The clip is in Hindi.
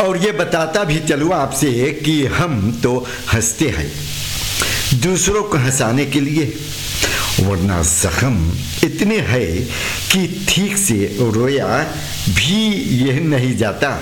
और ये बताता भी चलूँ आपसे कि हम तो हंसते हैं दूसरों को हंसाने के लिए, वरना जख्म इतने है कि ठीक से रोया भी यह नहीं जाता।